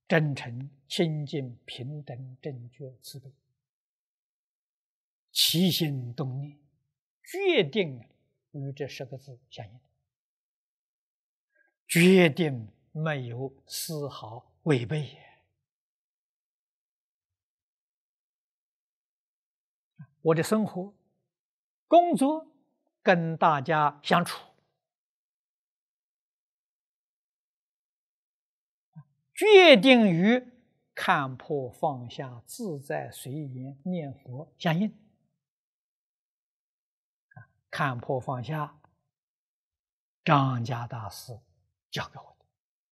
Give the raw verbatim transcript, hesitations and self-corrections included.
真诚、清净、平等、正觉、慈悲，起心动念，决定与这十个字相应，决定没有丝毫违背。我的生活、工作，跟大家相处，决定与看破放下、自在随缘念佛相应。看破放下，张家大师教给我的。